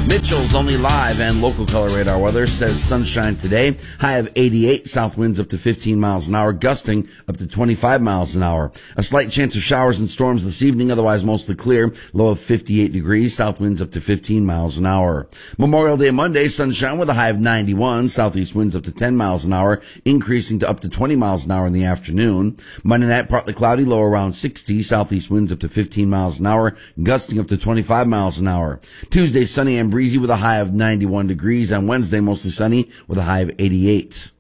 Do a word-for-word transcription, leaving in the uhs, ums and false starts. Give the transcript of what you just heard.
Mitchell's Only Live and local color radar weather says sunshine today. High of eighty-eight, south winds up to fifteen miles an hour, gusting up to twenty-five miles an hour. A slight chance of showers and storms this evening, otherwise mostly clear. Low of fifty-eight degrees, south winds up to fifteen miles an hour. Memorial Day Monday, sunshine with a high of ninety-one, southeast winds up to ten miles an hour, increasing to up to twenty miles an hour in the afternoon. Monday night, partly cloudy, low around sixty, southeast winds up to fifteen miles an hour, gusting up to twenty-five miles an hour. Tuesday, sunny and breezy with a high of ninety-one degrees. On Wednesday, mostly sunny with a high of eighty-eight.